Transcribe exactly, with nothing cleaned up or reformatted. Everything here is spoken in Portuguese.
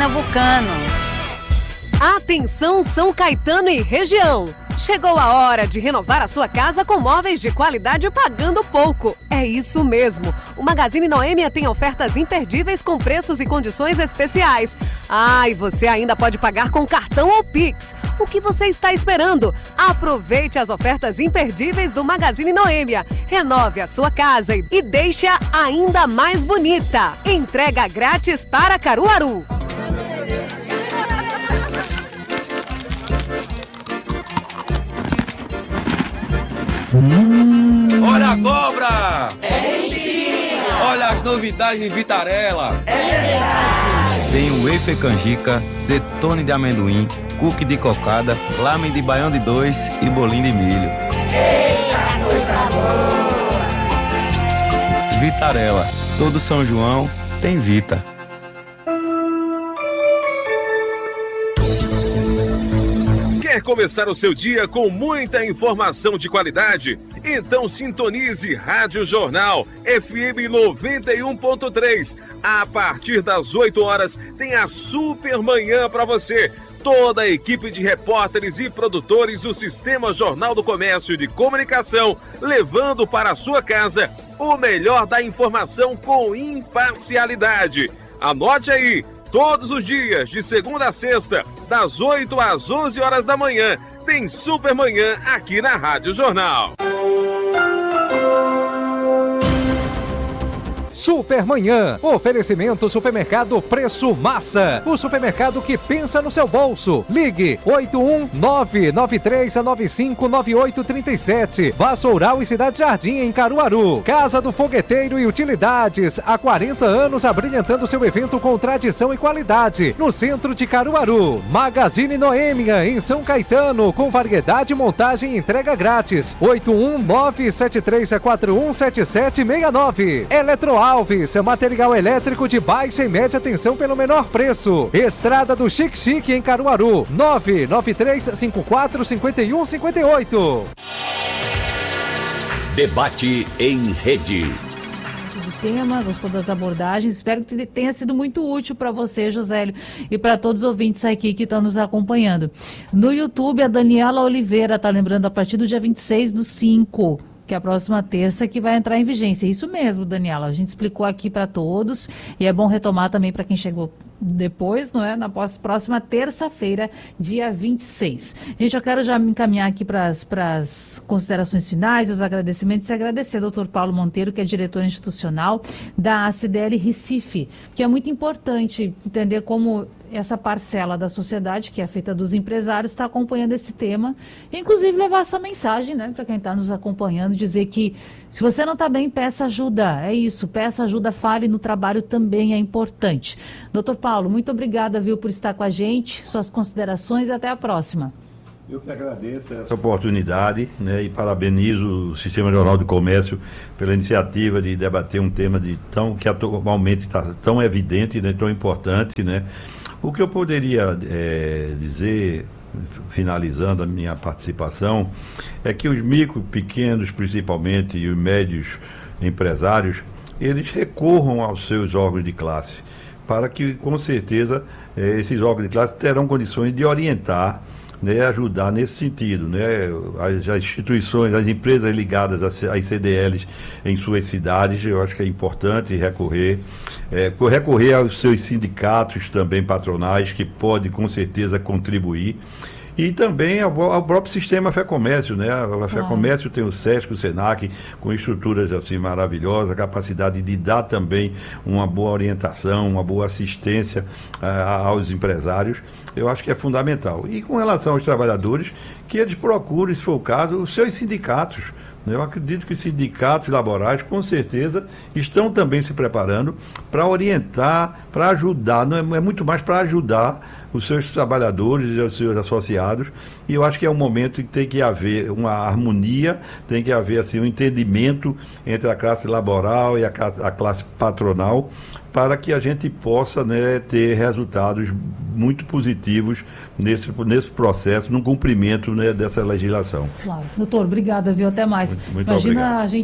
pernambucano. Atenção São Caetano e região! Chegou a hora de renovar a sua casa com móveis de qualidade pagando pouco. É isso mesmo. O Magazine Noêmia tem ofertas imperdíveis com preços e condições especiais. Ah, e você ainda pode pagar com cartão ou Pix. O que você está esperando? Aproveite as ofertas imperdíveis do Magazine Noêmia. Renove a sua casa e deixe-a ainda mais bonita. Entrega grátis para Caruaru. Hum. Olha a cobra! É mentira! Olha as novidades de Vitarella! É verdade! Tem o wafer canjica, detone de amendoim, cookie de cocada, lamen de baião de dois e bolinho de milho. Eita, coisa boa! Vitarella, todo São João tem Vita. Quer começar o seu dia com muita informação de qualidade? Então sintonize Rádio Jornal F M noventa e um ponto três. A partir das oito horas tem a super manhã para você. Toda a equipe de repórteres e produtores do Sistema Jornal do Comércio e de Comunicação, levando para a sua casa o melhor da informação com imparcialidade. Anote aí! Todos os dias, de segunda a sexta, das oito às onze horas da manhã, tem Supermanhã aqui na Rádio Jornal. Supermanhã, oferecimento Supermercado Preço Massa, o supermercado que pensa no seu bolso. Ligue oito um nove nove três nove cinco nove oito três sete. Vassoural e Cidade Jardim em Caruaru. Casa do Fogueteiro e Utilidades, há quarenta anos abrilhantando seu evento com tradição e qualidade, no centro de Caruaru. Magazine Noêmia em São Caetano, com variedade, montagem e entrega grátis. oito um nove sete três quatro um sete sete seis nove. Eletroal Alves, seu material elétrico de baixa e média tensão pelo menor preço. Estrada do Chique Chique em Caruaru, nove nove três cinco quatro cinco um cinco oito. Debate em rede. Do tema, gostou das abordagens? Espero que tenha sido muito útil para você, Josélio, e para todos os ouvintes aqui que estão nos acompanhando. No YouTube, a Daniela Oliveira está lembrando a partir do dia vinte e seis do cinco. Que é a próxima terça que vai entrar em vigência. Isso mesmo, Daniela, a gente explicou aqui para todos e é bom retomar também para quem chegou depois, não é? Na próxima terça-feira, dia vinte e seis. Gente, eu quero já me encaminhar aqui para as considerações finais, os agradecimentos e agradecer ao doutor Paulo Monteiro, que é diretor institucional da A C D L Recife, que é muito importante entender como essa parcela da sociedade, que é feita dos empresários, está acompanhando esse tema, e inclusive levar essa mensagem, né, para quem está nos acompanhando, dizer que se você não está bem, peça ajuda, é isso, peça ajuda, fale no trabalho também é importante. doutor Paulo, muito obrigada, viu, por estar com a gente, suas considerações e até a próxima. Eu que agradeço essa oportunidade, né, e parabenizo o Sistema Jornal do Comércio pela iniciativa de debater um tema de tão, que atualmente está tão evidente, né, tão importante, né. O que eu poderia é, dizer, finalizando a minha participação, é que os micro, pequenos principalmente, e os médios empresários, eles recorram aos seus órgãos de classe, para que, com certeza, é, esses órgãos de classe terão condições de orientar, né, ajudar nesse sentido, né, as, as instituições, as empresas ligadas às, às C D Ls em suas cidades, eu acho que é importante recorrer, é, recorrer aos seus sindicatos também patronais, que pode com certeza contribuir, e também ao, ao próprio sistema FEComércio, né? A FEComércio tem o SESC, o SENAC, com estruturas assim maravilhosas, a capacidade de dar também uma boa orientação, uma boa assistência uh, aos empresários. Eu acho que é fundamental. E com relação aos trabalhadores, que eles procurem, se for o caso, os seus sindicatos. Eu acredito que os sindicatos laborais, com certeza, estão também se preparando para orientar, para ajudar, não é, é muito mais para ajudar os seus trabalhadores e os seus associados, e eu acho que é um momento em que tem que haver uma harmonia, tem que haver assim, um entendimento entre a classe laboral e a classe, a classe patronal, para que a gente possa, né, ter resultados muito positivos nesse, nesse processo, no cumprimento, né, dessa legislação. Claro. Doutor, obrigada, viu? Até mais. Muito, muito Imagina obrigado. a gente